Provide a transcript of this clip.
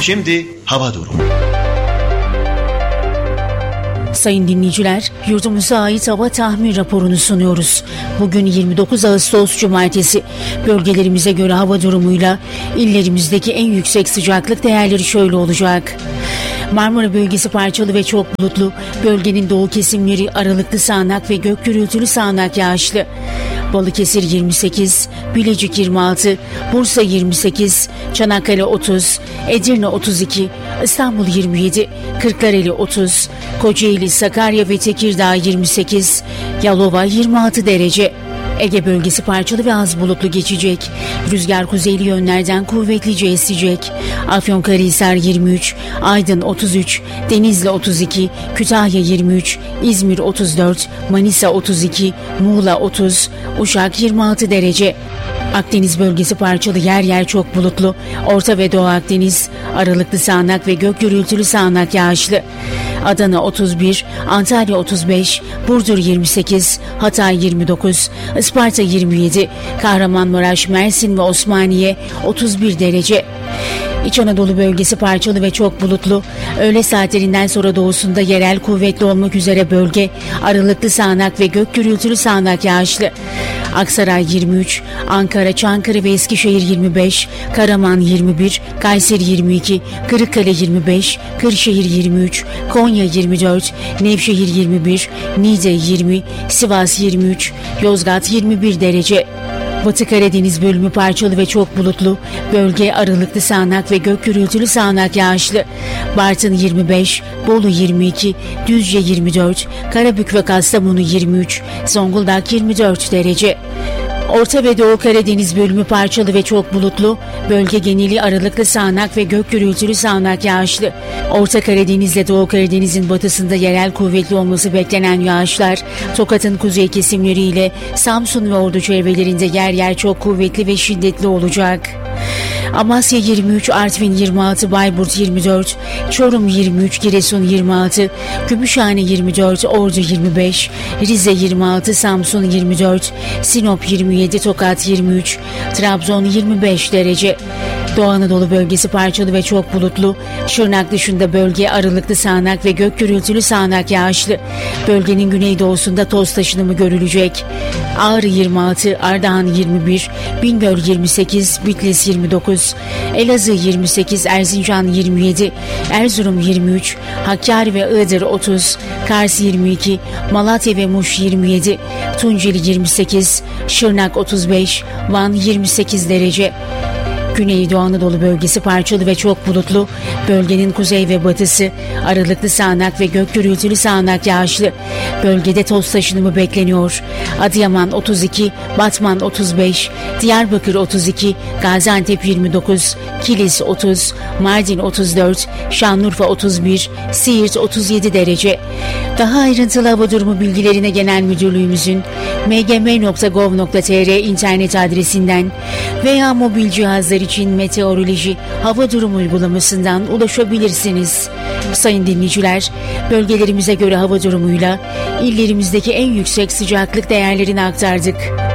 Şimdi hava durumu. Sayın dinleyiciler, yurdumuza ait hava tahmin raporunu sunuyoruz. Bugün 29 Ağustos Cumartesi. Bölgelerimize göre hava durumuyla illerimizdeki en yüksek sıcaklık değerleri şöyle olacak. Marmara bölgesi parçalı ve çok bulutlu. Bölgenin doğu kesimleri aralıklı sağanak ve gök gürültülü sağanak yağışlı. Balıkesir 28, Bilecik 26, Bursa 28, Çanakkale 30, Edirne 32, İstanbul 27, Kırklareli 30, Kocaeli, Sakarya ve Tekirdağ 28, Yalova 26 derece. Ege bölgesi parçalı ve az bulutlu geçecek. Rüzgar kuzeyli yönlerden kuvvetlice esecek. Afyonkarahisar 23, Aydın 33, Denizli 32, Kütahya 23, İzmir 34, Manisa 32, Muğla 30, Uşak 26 derece. Akdeniz bölgesi parçalı, yer yer çok bulutlu. Orta ve Doğu Akdeniz aralıklı sağanak ve gök gürültülü sağanak yağışlı. Adana 31, Antalya 35, Burdur 28, Hatay 29, Isparta 27, Kahramanmaraş, Mersin ve Osmaniye 31 derece. İç Anadolu bölgesi parçalı ve çok bulutlu. Öğle saatlerinden sonra doğusunda yerel kuvvetli olmak üzere bölge aralıklı sağanak ve gök gürültülü sağanak yağışlı. Aksaray 23, Ankara, Çankırı ve Eskişehir 25, Karaman 21, Kayseri 22, Kırıkkale 25, Kırşehir 23, Konya 24, Nevşehir 21, Niğde 20, Sivas 23, Yozgat 21 derece. Batı Karadeniz bölümü parçalı ve çok bulutlu. Bölge aralıklı sağanak ve gök gürültülü sağanak yağışlı. Bartın 25, Bolu 22, Düzce 24, Karabük ve Kastamonu 23, Zonguldak 24 derece. Orta ve Doğu Karadeniz bölümü parçalı ve çok bulutlu. Bölge geneli aralıklı sağanak ve gök gürültülü sağanak yağışlı. Orta Karadeniz ile Doğu Karadeniz'in batısında yerel kuvvetli olması beklenen yağışlar, Tokat'ın kuzey kesimleriyle Samsun ve Ordu çevrelerinde yer yer çok kuvvetli ve şiddetli olacak. Amasya 23, Artvin 26, Bayburt 24, Çorum 23, Giresun 26, Gümüşhane 24, Ordu 25, Rize 26, Samsun 24, Sinop 27, Tokat 23, Trabzon 25 derece. Doğu Anadolu bölgesi parçalı ve çok bulutlu. Şırnak dışında bölge aralıklı sağanak ve gök gürültülü sağanak yağışlı. Bölgenin güneydoğusunda toz taşınımı görülecek. Ağrı 26, Ardahan 21, Bingöl 28, Bitlis 29, Elazığ 28, Erzincan 27, Erzurum 23, Hakkari ve Iğdır 30, Kars 22, Malatya ve Muş 27, Tunceli 28, Şırnak 35, Van 28 derece. Güneydoğu Anadolu bölgesi parçalı ve çok bulutlu. Bölgenin kuzey ve batısı aralıklı sağanak ve gök gürültülü sağanak yağışlı. Bölgede toz taşınımı bekleniyor. Adıyaman 32, Batman 35, Diyarbakır 32, Gaziantep 29, Kilis 30, Mardin 34, Şanlıurfa 31, Siirt 37 derece. Daha ayrıntılı hava durumu bilgilerine Genel Müdürlüğümüzün mgm.gov.tr internet adresinden veya mobil cihazlar için meteoroloji hava durumu uygulamasından ulaşabilirsiniz. Sayın dinleyiciler, bölgelerimize göre hava durumuyla illerimizdeki en yüksek sıcaklık değerlerini aktardık.